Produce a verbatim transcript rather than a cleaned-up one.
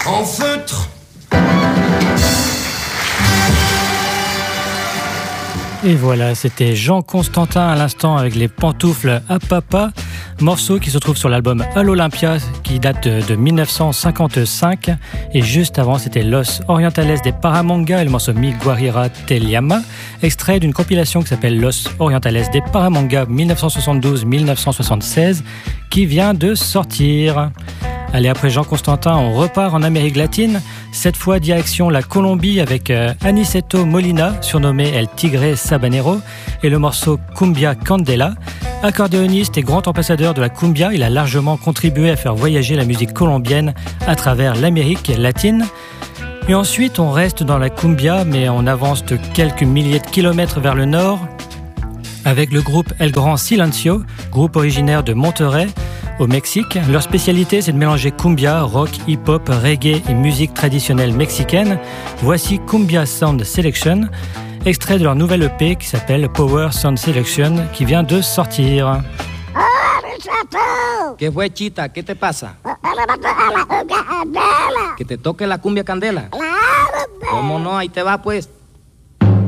en feutre. Et voilà, c'était Jean Constantin à l'instant avec les pantoufles à papa, morceau qui se trouve sur l'album À l'Olympia qui date de, de dix-neuf cent cinquante-cinq. Et juste avant, c'était Los Orientales de Paramonga et le morceau Mi Guarira Te Llama, extrait d'une compilation qui s'appelle Los Orientales de Paramonga dix-neuf cent soixante-douze à dix-neuf cent soixante-seize qui vient de sortir. Allez, après Jean Constantin, on repart en Amérique latine, cette fois direction la Colombie avec euh, Aniceto Molina, surnommé El Tigre Sabanero, et le morceau Cumbia Candela. Accordéoniste et grand ambassadeur de la cumbia, il a largement contribué à faire voyager la musique colombienne à travers l'Amérique latine. Et ensuite, on reste dans la cumbia, mais on avance de quelques milliers de kilomètres vers le nord, avec le groupe El Gran Silencio, groupe originaire de Monterrey, au Mexique. Leur spécialité, c'est de mélanger cumbia, rock, hip-hop, reggae et musique traditionnelle mexicaine. Voici Cumbia Sound Selection, extrait de leur nouvelle E P qui s'appelle Power Sound Selection, qui vient de sortir. ¿Qué fue, Chita? ¿Qué te pasa? Que te toque la cumbia candela. ¿Cómo no? Ahí te va, pues.